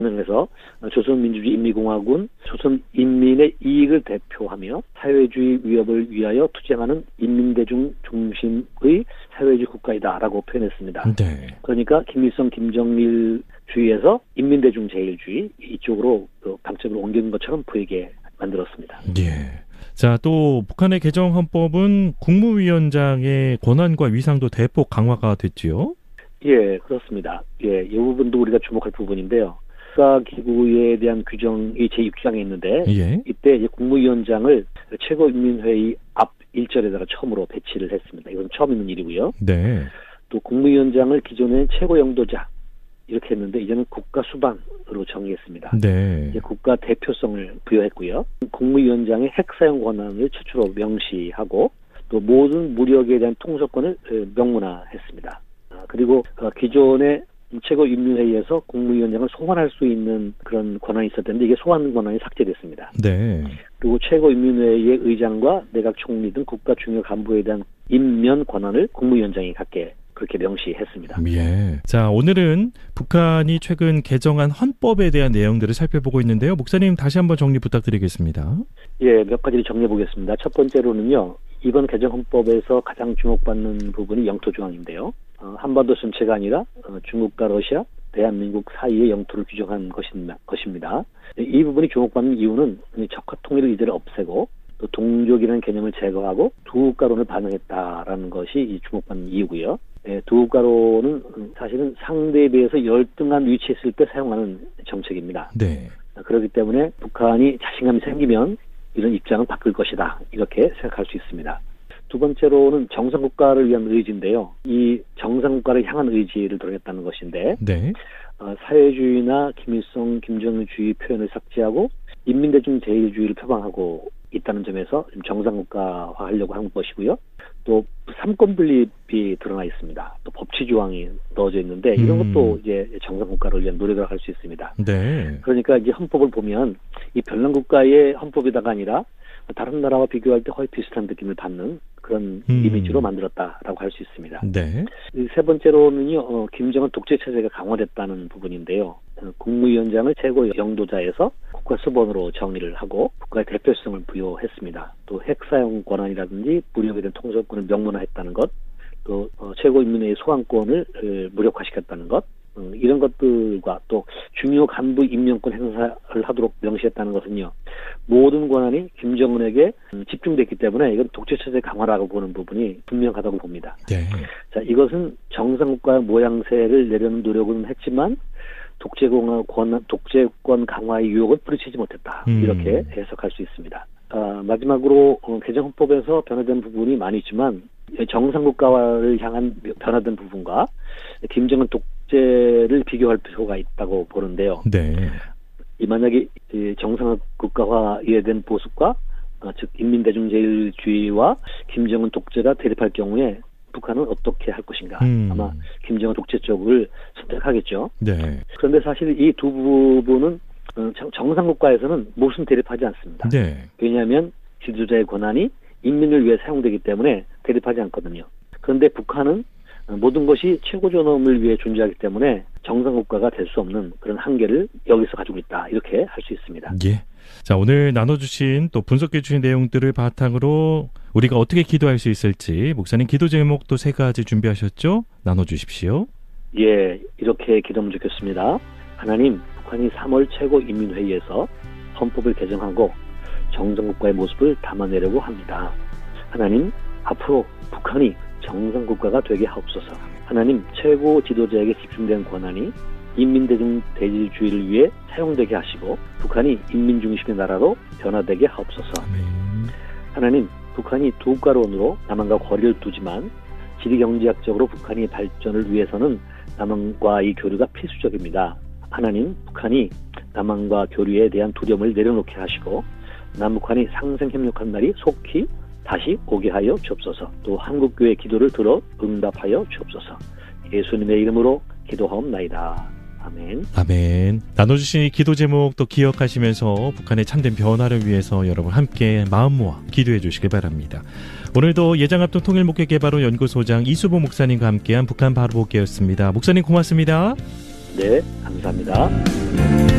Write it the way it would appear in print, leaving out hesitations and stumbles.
해서 조선민주주의인민공화군 조선인민의 이익을 대표하며 사회주의 위협을 위하여 투쟁하는 인민대중 중심의 사회주의 국가이다라고 표현했습니다. 네. 그러니까 김일성, 김정일 주의에서 인민대중 제일주의 이쪽으로 방점을 옮기는 것처럼 보이게 만들었습니다. 예. 자, 또 북한의 개정 헌법은 국무위원장의 권한과 위상도 대폭 강화가 됐지요? 예, 그렇습니다. 예, 이 부분도 우리가 주목할 부분인데요. 국가기구에 대한 규정이 제6장에 있는데 예. 이때 이제 국무위원장을 최고인민회의 앞 1절에다가 처음으로 배치를 했습니다. 이건 처음 있는 일이고요. 네. 또 국무위원장을 기존에는 최고영도자 이렇게 했는데 이제는 국가수반으로 정의했습니다. 네. 이제 국가 대표성을 부여했고요. 국무위원장의 핵사용 권한을 최초로 명시하고 또 모든 무력에 대한 통솔권을 명문화했습니다. 그리고 기존의 최고인민회의에서 국무위원장을 소환할 수 있는 그런 권한이 있었는데 이게 소환 권한이 삭제됐습니다. 네. 그리고 최고인민회의의 의장과 내각 총리 등 국가 중요 간부에 대한 임면 권한을 국무위원장이 갖게 그렇게 명시했습니다. 예. 자, 오늘은 북한이 최근 개정한 헌법에 대한 내용들을 살펴보고 있는데요. 목사님 다시 한번 정리 부탁드리겠습니다. 예, 몇 가지를 정리해 보겠습니다. 첫 번째로는요. 이번 개정 헌법에서 가장 주목받는 부분이 영토 조항인데요. 한반도 전체가 아니라 중국과 러시아, 대한민국 사이의 영토를 규정한 것입니다. 이 부분이 주목받는 이유는 적화 통일을 이제를 없애고 또 동족이라는 개념을 제거하고 두국가론을 반영했다라는 것이 이 주목받는 이유고요. 두국가론은 사실은 상대에 비해서 열등한 위치에 있을 때 사용하는 정책입니다. 네. 그렇기 때문에 북한이 자신감이 생기면 이런 입장은 바뀔 것이다. 이렇게 생각할 수 있습니다. 두 번째로는 정상국가를 위한 의지인데요. 이 정상국가를 향한 의지를 드러냈다는 것인데 네. 사회주의나 김일성, 김정일주의 표현을 삭제하고 인민대중 제일주의를 표방하고 있다는 점에서 정상국가화하려고 한 것이고요. 또 삼권 분립이 드러나 있습니다. 또 법치 조항이 넣어져 있는데 이런 것도 이제 정상국가를 위한 노력을 할 수 있습니다. 네. 그러니까 이제 헌법을 보면 이 별난국가의 헌법이다가 아니라 다른 나라와 비교할 때 거의 비슷한 느낌을 받는 그런 이미지로 만들었다라고 할 수 있습니다. 네. 세 번째로는요, 김정은 독재 체제가 강화됐다는 부분인데요. 국무위원장을 최고 영도자에서 국가수반으로 정의를 하고 국가의 대표성을 부여했습니다. 또 핵사용 권한이라든지 무력에 대한 통솔권을 명문화했다는 것, 또 최고인민회의 소환권을 무력화시켰다는 것, 이런 것들과 또 중요 간부 임명권 행사를 하도록 명시했다는 것은요. 모든 권한이 김정은에게 집중됐기 때문에 이건 독재체제 강화라고 보는 부분이 분명하다고 봅니다. 네. 자, 이것은 정상국가의 모양새를 내려는 노력은 했지만 독재권 강화의 유혹을 뿌리치지 못했다. 이렇게 해석할 수 있습니다. 마지막으로 개정헌법에서 변화된 부분이 많이 있지만 정상국가를 향한 변화된 부분과 김정은 독재를 비교할 필요가 있다고 보는데요. 네. 만약에 정상국가화에 대한 보수과 즉 인민대중제일주의와 김정은 독재가 대립할 경우에 북한은 어떻게 할 것인가. 아마 김정은 독재 쪽을 선택하겠죠. 네. 그런데 사실 이 두 부분은 정상국가에서는 무슨 대립하지 않습니다. 네. 왜냐하면 지도자의 권한이 인민을 위해 사용되기 때문에 대립하지 않거든요. 그런데 북한은 모든 것이 최고존엄을 위해 존재하기 때문에 정상국가가 될 수 없는 그런 한계를 여기서 가지고 있다. 이렇게 할 수 있습니다. 예. 자, 오늘 나눠주신 또 분석해 주신 내용들을 바탕으로 우리가 어떻게 기도할 수 있을지 목사님 기도 제목 또 3가지 준비하셨죠? 나눠주십시오. 예, 이렇게 기도하면 좋겠습니다. 하나님, 북한이 3월 최고인민회의에서 헌법을 개정하고 정상국가의 모습을 담아내려고 합니다. 하나님, 앞으로 북한이 정상국가가 되게 하옵소서. 하나님, 최고 지도자에게 집중된 권한이 인민대중 대질주의를 위해 사용되게 하시고 북한이 인민중심의 나라로 변화되게 하옵소서. 하나님, 북한이 두국가론으로 남한과 거리를 두지만 지리경제학적으로 북한이 발전을 위해서는 남한과의 교류가 필수적입니다. 하나님, 북한이 남한과 교류에 대한 두려움을 내려놓게 하시고 남북한이 상생협력한 날이 속히 다시 오게 하여 주옵소서. 또 한국교회 기도를 들어 응답하여 주옵소서. 예수님의 이름으로 기도하옵나이다. 아멘. 아멘. 나눠주신 기도 제목 또 기억하시면서 북한의 참된 변화를 위해서 여러분 함께 마음 모아 기도해 주시길 바랍니다. 오늘도 예장합동 통일목회개발원 연구소장 이수보 목사님과 함께한 북한 바로보기였습니다. 목사님 고맙습니다. 네, 감사합니다.